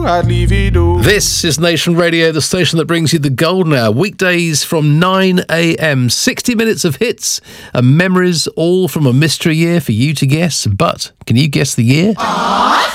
I'd leave it all. This is Nation Radio, the station that brings you the golden hour, weekdays from 9 a.m. 60 minutes of hits and memories, all from a mystery year for you to guess. But can you guess the year?